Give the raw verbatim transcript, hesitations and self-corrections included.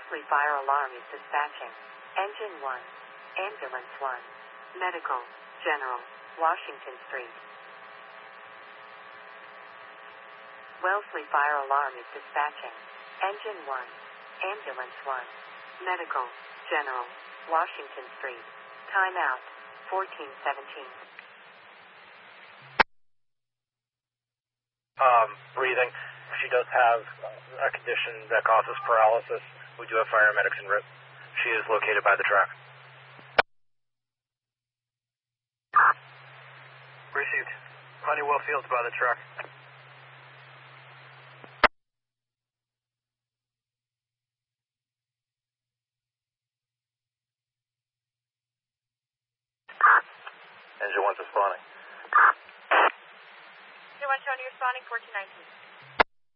Wellesley Fire Alarm is dispatching. Engine one. Ambulance one. Medical. General. Washington Street. Wellesley Fire Alarm is dispatching. Engine one. Ambulance one. Medical. General. Washington Street. Time out. fourteen seventeen. Um, breathing. She does have a condition that causes paralysis. We do have paramedics en route. She is located by the track. Received. Honeywell Fields by the track. Engine one's responding. Engine one showing you responding, fourteen nineteen.